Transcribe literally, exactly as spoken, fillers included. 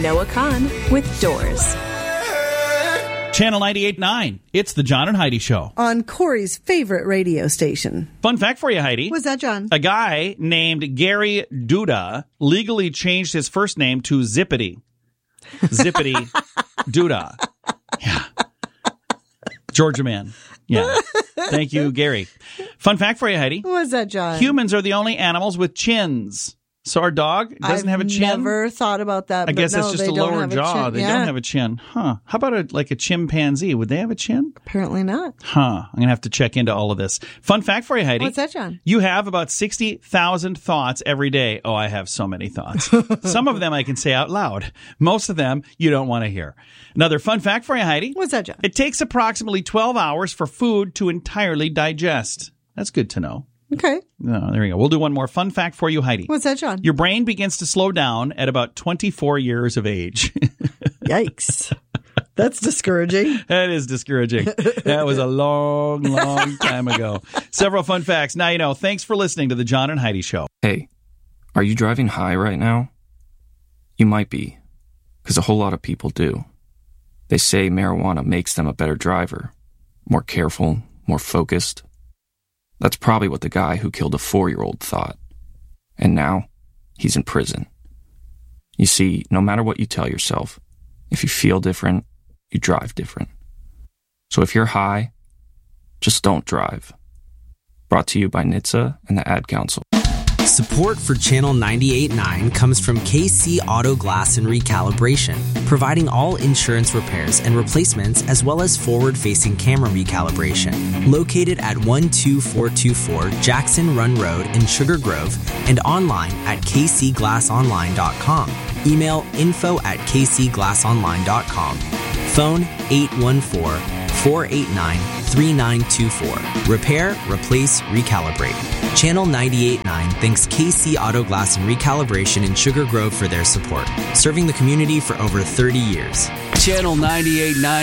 Noah Kahn with Doors. Channel ninety-eight point nine. It's the John and Heidi Show. On Corey's favorite radio station. Fun fact for you, Heidi. What's that, John? A guy named Gary Duda legally changed his first name to Zippity. Zippity Duda. Yeah. Georgia man. Yeah. Thank you, Gary. Fun fact for you, Heidi. What's that, John? Humans are the only animals with chins. So our dog doesn't I've have a chin? I've never thought about that. I but guess no, that's just they a don't lower have jaw. chin. They yeah. don't have a chin. Huh. How about a like a chimpanzee? Would they have a chin? Apparently not. Huh. I'm going to have to check into all of this. Fun fact for you, Heidi. What's that, John? You have about sixty thousand thoughts every day. Oh, I have so many thoughts. Some of them I can say out loud. Most of them you don't want to hear. Another fun fact for you, Heidi. What's that, John? It takes approximately twelve hours for food to entirely digest. That's good to know. Okay. Oh, there you go. We'll do one more fun fact for you, Heidi. What's that, John? Your brain begins to slow down at about twenty-four years of age. Yikes. That's discouraging. That is discouraging. That was a long, long time ago. Several fun facts. Now you know. Thanks for listening to the John and Heidi Show. Hey, are you driving high right now? You might be, because a whole lot of people do. They say marijuana makes them a better driver, more careful, more focused. That's probably what the guy who killed a four-year-old thought. And now, he's in prison. You see, no matter what you tell yourself, if you feel different, you drive different. So if you're high, just don't drive. Brought to you by N H T S A and the Ad Council. Support for Channel ninety-eight point nine comes from K C Auto Glass and Recalibration, providing all insurance repairs and replacements as well as forward-facing camera recalibration. Located at one two four two four Jackson Run Road in Sugar Grove and online at k c glass online dot com. Email info at k c glass online dot com. Phone eight one four, four eight nine, three nine two four. Repair, replace, recalibrate. Channel ninety-eight point nine thanks K C Auto Glass and Recalibration in Sugar Grove for their support, serving the community for over thirty years. Channel ninety-eight point nine